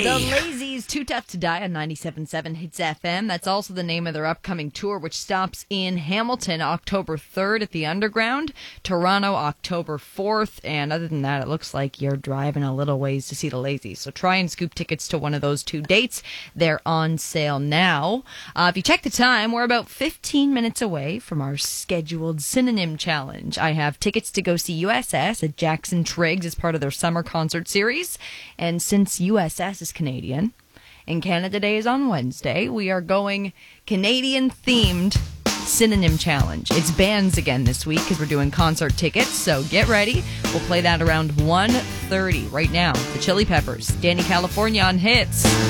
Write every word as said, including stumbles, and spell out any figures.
Hey! The Lazy's Too Tough to Die on ninety-seven point seven Hits F M. That's also the name of their upcoming tour, which stops in Hamilton October third at the Underground, Toronto October fourth, and other than that, it looks like you're driving a little ways to see the Lazy's. So try and scoop tickets to one of those two dates. They're on sale now. Uh, if you check the time, we're about fifteen minutes away from our scheduled synonym challenge. I have tickets to go see U S S at Jackson Triggs as part of their summer concert series, and since U S S is Canadian, and Canada Day is on Wednesday, we are going Canadian-themed synonym challenge. It's bands again this week because we're doing concert tickets, so get ready. We'll play that around one thirty right now. The Chili Peppers, Danny California on Hits.